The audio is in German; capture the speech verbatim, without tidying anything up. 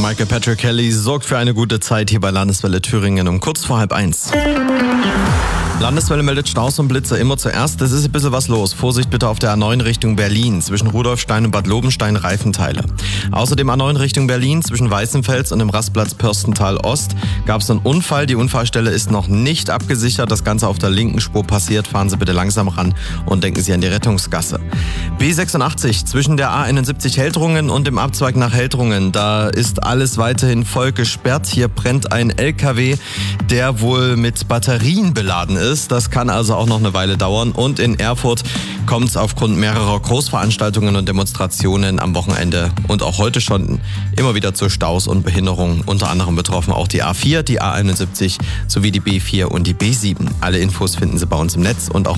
Michael Patrick Kelly sorgt für eine gute Zeit hier bei Landeswelle Thüringen um kurz vor halb eins. Landeswelle meldet Staus und Blitze immer zuerst. Es ist ein bisschen was los. Vorsicht bitte auf der A neun Richtung Berlin. Zwischen Rudolfstein und Bad Lobenstein Reifenteile. Außerdem A neun Richtung Berlin zwischen Weißenfels und dem Rastplatz Pörstental Ost gab es einen Unfall. Die Unfallstelle ist noch nicht abgesichert. Das Ganze auf der linken Spur passiert. Fahren Sie bitte langsam ran und denken Sie an die Rettungsgasse. B sechsundachtzig zwischen der A einundsiebzig Heldrungen und dem Abzweig nach Heldrungen. Da ist alles weiterhin voll gesperrt. Hier brennt ein L K W, der wohl mit Batterien beladen ist. Das kann also auch noch eine Weile dauern. Und in Erfurt kommt es aufgrund mehrerer Großveranstaltungen und Demonstrationen am Wochenende und auch heute schon immer wieder zu Staus und Behinderungen. Unter anderem betroffen auch die A vier, die A einundsiebzig sowie die B vier und die B sieben. Alle Infos finden Sie bei uns im Netz und auch